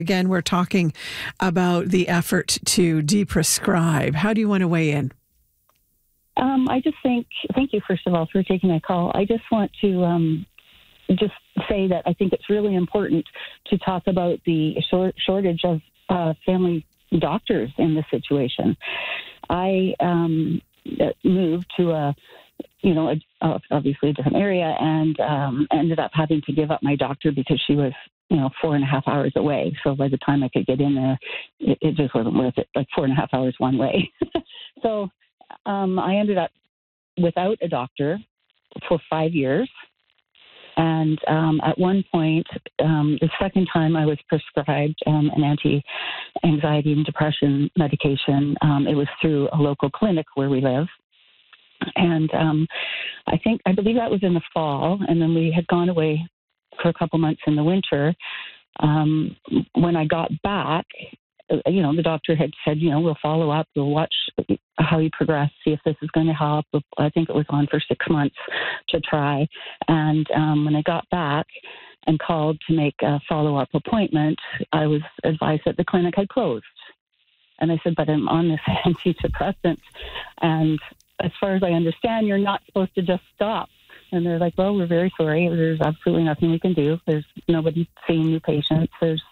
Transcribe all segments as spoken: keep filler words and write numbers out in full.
Again, we're talking about the effort to deprescribe. How do you want to weigh in? Um, I just think, thank you, first of all, for taking my call. I just want to um, just say that I think it's really important to talk about the short, shortage of uh, family doctors in this situation. I um, moved to a, you know, a, obviously a different area, and um, ended up having to give up my doctor because she was, you know, four and a half hours away. So by the time I could get in there, it, it just wasn't worth it, like four and a half hours one way. so um, I ended up without a doctor for five years. And um, at one point, um, the second time I was prescribed um, an anti-anxiety and depression medication, um, it was through a local clinic where we live. And um, I think, I believe that was in the fall, and then we had gone away for a couple months in the winter. Um, when I got back, you know, the doctor had said, you know, we'll follow up, we'll watch how you progress, see if this is going to help. I think it was on for six months to try. And um, when I got back and called to make a follow-up appointment, I was advised that the clinic had closed. And I said, but I'm on this antidepressant, and as far as I understand, you're not supposed to just stop. And they're like, well, we're very sorry. There's absolutely nothing we can do. There's nobody seeing new patients. There's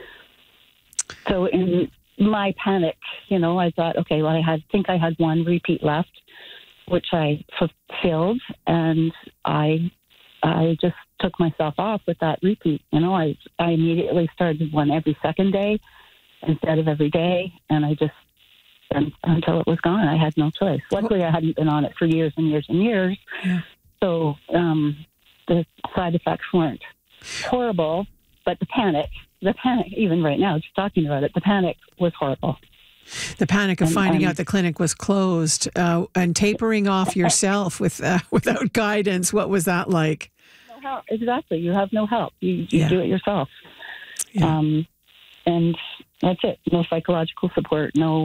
So in my panic, you know, I thought, okay, well, I had think I had one repeat left, which I fulfilled, and I I just took myself off with that repeat. You know, I I immediately started one every second day instead of every day, and I just and until it was gone. I had no choice. Luckily, I hadn't been on it for years and years and years, yeah. so um, the side effects weren't horrible, but the panic, the panic, even right now, just talking about it, the panic was horrible. The panic of and, finding um, out the clinic was closed uh, and tapering off yourself with uh, without guidance. What was that like? No help. Exactly. You have no help. You, you Yeah. do it yourself. Yeah. Um, and that's it. No psychological support. No,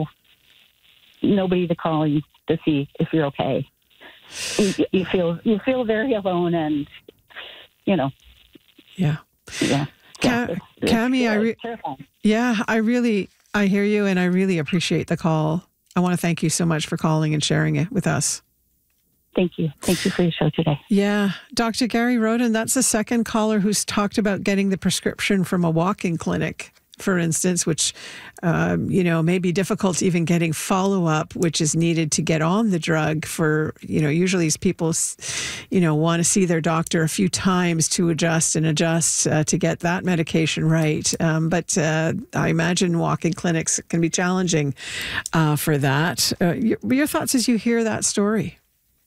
nobody to call you to see if you're okay. You, you feel you feel very alone, and you know. Yeah. Yeah. Ca- yeah, it's, it's Cami, I re- terrifying. yeah, I really, I hear you, and I really appreciate the call. I want to thank you so much for calling and sharing it with us. Thank you. Thank you for your show today. Yeah. Doctor Gary Roden, that's the second caller who's talked about getting the prescription from a walk-in clinic, for instance, which, um, you know, may be difficult even getting follow-up, which is needed to get on the drug for, you know, usually these people, you know, want to see their doctor a few times to adjust and adjust uh, to get that medication right. Um, but uh, I imagine walk-in clinics can be challenging uh, for that. Uh, your, your thoughts as you hear that story?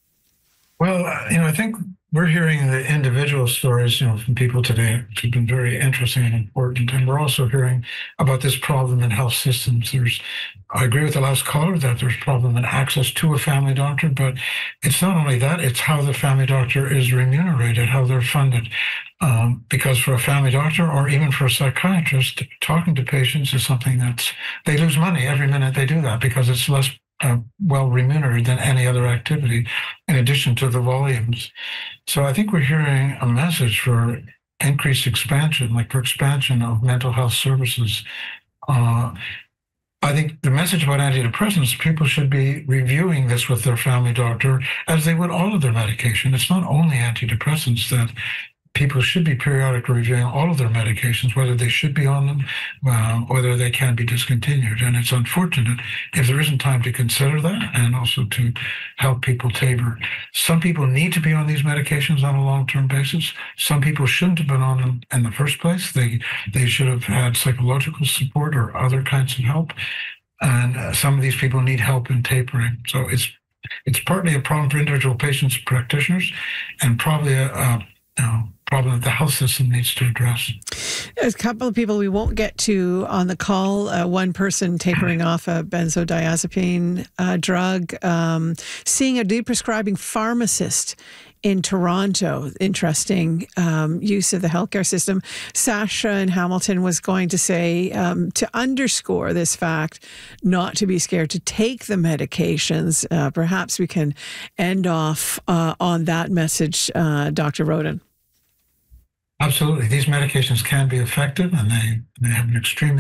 Well, you know, I think we're hearing the individual stories, you know, from people today, which have been very interesting and important. And we're also hearing about this problem in health systems. There's, I agree with the last caller that there's problem in access to a family doctor, but it's not only that, it's how the family doctor is remunerated, how they're funded. Um, because for a family doctor or even for a psychiatrist, talking to patients is something that's, they lose money every minute they do that because it's less Uh, well remunerated than any other activity, in addition to the volumes. So I think we're hearing a message for increased expansion, like for expansion of mental health services. Uh, I think the message about antidepressants, people should be reviewing this with their family doctor as they would all of their medication. It's not only antidepressants that people should be periodically reviewing all of their medications, whether they should be on them, uh, whether they can be discontinued. And it's unfortunate if there isn't time to consider that and also to help people taper. Some people need to be on these medications on a long-term basis. Some people shouldn't have been on them in the first place. They, they should have had psychological support or other kinds of help. And uh, some of these people need help in tapering. So it's, it's partly a problem for individual patients, practitioners, and probably a, a you know, problem that the health system needs to address. There's a couple of people we won't get to on the call. Uh, one person tapering off a benzodiazepine uh, drug, um, seeing a deprescribing pharmacist in Toronto. Interesting um, use of the healthcare system. Sasha in Hamilton was going to say, um, to underscore this fact, not to be scared to take the medications. Uh, perhaps we can end off uh, on that message, uh, Doctor Roden. Absolutely. These medications can be effective, and they, they have an extremely